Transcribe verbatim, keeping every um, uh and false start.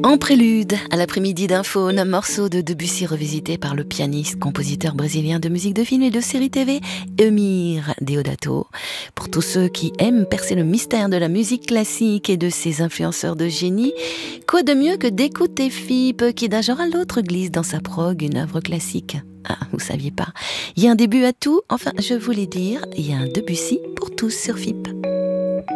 En prélude à l'après-midi d'un faune, morceau de Debussy revisité par le pianiste, compositeur brésilien de musique de film et de séries T V, Eumir Deodato. Pour tous ceux qui aiment percer le mystère de la musique classique et de ses influenceurs de génie, quoi de mieux que d'écouter Fipe qui d'un genre à l'autre glisse dans sa prog une œuvre classique. Ah, vous saviez pas. Il y a un début à tout, enfin je voulais dire, il y a un Debussy pour tous sur Fipe.